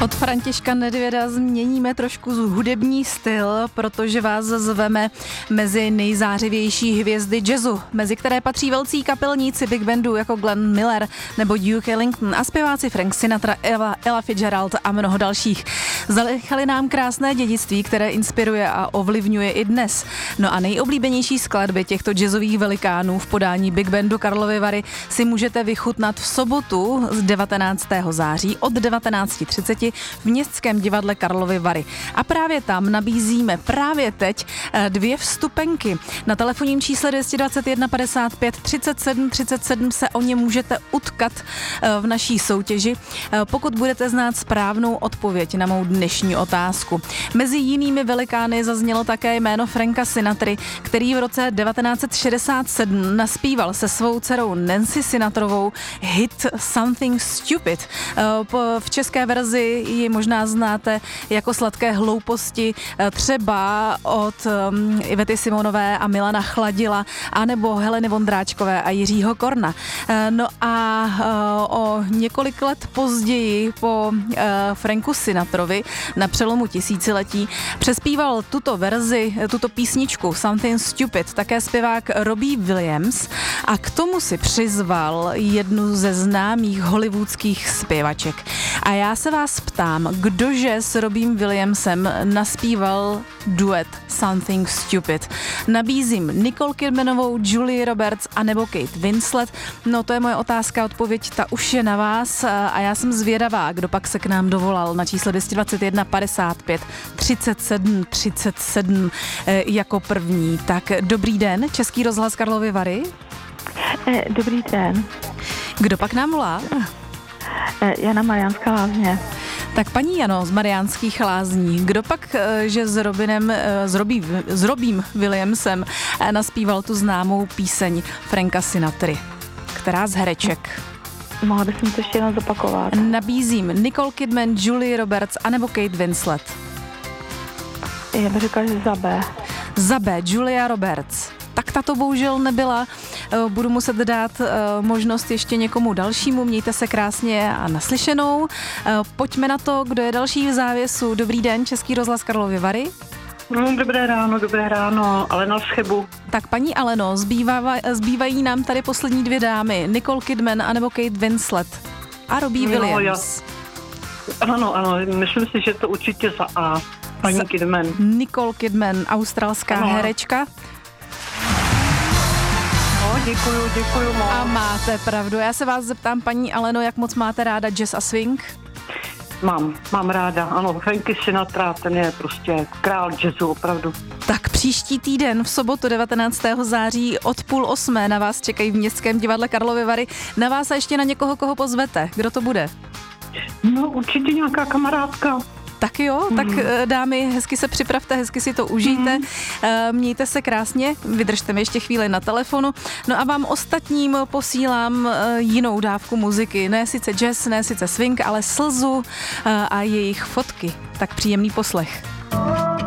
Od Františka Nedvěda změníme trošku hudební styl, protože vás zveme mezi nejzářivější hvězdy jazzu, mezi které patří velcí kapelníci big bandu jako Glenn Miller nebo Duke Ellington a zpěváci Frank Sinatra, Ella Fitzgerald a mnoho dalších. Zanechali nám krásné dědictví, které inspiruje a ovlivňuje i dnes. No a nejoblíbenější skladby těchto jazzových velikánů v podání big bandu Karlovy Vary si můžete vychutnat v sobotu z 19. září od 19:30 v Městském divadle Karlovy Vary. A právě tam nabízíme právě teď 2 vstupenky. Na telefonním čísle 221 55 37 37 se o ně můžete utkat v naší soutěži, pokud budete znát správnou odpověď na mou dnešní otázku. Mezi jinými velikány zaznělo také jméno Franka Sinatry, který v roce 1967 naspíval se svou dcerou Nancy Sinatrovou hit Something Stupid. V české verzi ji možná znáte jako Sladké hlouposti, třeba od Ivety Simonové a Milana Chladila, anebo Heleny Vondráčkové a Jiřího Korna. No a o několik let později po Franku Sinatrovi na přelomu tisíciletí přespíval tuto verzi, tuto písničku Something Stupid také zpěvák Robbie Williams a k tomu si přizval jednu ze známých hollywoodských zpěvaček. A já se vás ptám, kdože s Robbiem Williamsem naspíval duet Something Stupid? Nabízím Nicole Kidmanovou, Julie Roberts a nebo Kate Winslet. No to je moje otázka, odpověď ta už je na vás a já jsem zvědavá, kdo pak se k nám dovolal na čísle 221 55 37 37 jako první. Tak dobrý den, Český rozhlas Karlovy Vary. Dobrý den. Kdo pak nám volá? Jana Mariánská Lázně. Tak paní Jano z Mariánských Lázní, kdo pak, že s Robbiem Williamsem naspíval tu známou píseň Franka Sinatry? Která z hereček? Mohla bys mi to ještě jednou zopakovat? Nabízím Nicole Kidman, Julie Roberts anebo Kate Winslet. Já bych řekla, že za B. Za B, Julia Roberts. Tak tato bohužel nebyla. Budu muset dát možnost ještě někomu dalšímu. Mějte se krásně a naslyšenou. Pojďme na to, kdo je další v závěsu. Dobrý den, Český rozhlas Karlovy Vary. Dobré ráno, Alena z Chebu. Tak paní Aleno, zbývají nám tady poslední 2 dámy. Nicole Kidman anebo Kate Winslet a Robbie Williams. Ano, myslím si, že to určitě za A. Paní Kidman. Nicole Kidman, australská herečka. Děkuju moc. A máte pravdu. Já se vás zeptám, paní Aleno, jak moc máte ráda jazz a swing? Mám ráda, ano, Franky Sinatra, ten je prostě král jazzu, opravdu. Tak příští týden v sobotu 19. září od 7:30 na vás čekají v Městském divadle Karlovy Vary. Na vás a ještě na někoho, koho pozvete. Kdo to bude? No určitě nějaká kamarádka. Tak jo, tak dámy, hezky se připravte, hezky si to užijte, mějte se krásně, vydržte mi ještě chvíli na telefonu, no a vám ostatním posílám jinou dávku muziky, ne sice jazz, ne sice swing, ale slzu a jejich fotky, tak příjemný poslech.